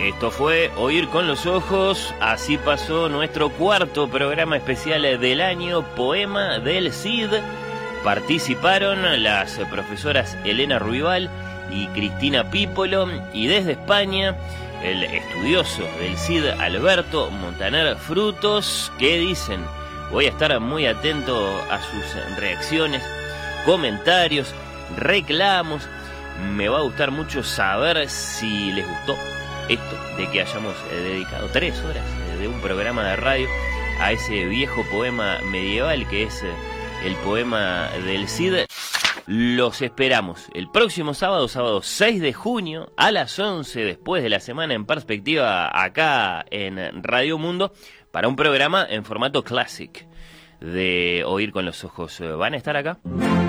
Esto fue Oír con los Ojos. Así pasó nuestro cuarto programa especial del año, Poema del Cid. Participaron las profesoras Elena Ruibal y Cristina Pípolo, y desde España el estudioso del Cid, Alberto Montaner Frutos. ¿Qué dicen? Voy a estar muy atento a sus reacciones, comentarios, reclamos. Me va a gustar mucho saber si les gustó esto de que hayamos dedicado 3 horas de un programa de radio a ese viejo poema medieval que es el poema del Cid. Los esperamos el próximo sábado 6 de junio a las 11, después de la Semana en Perspectiva, acá en Radio Mundo, para un programa en formato classic de Oír con los Ojos. ¿Van a estar acá?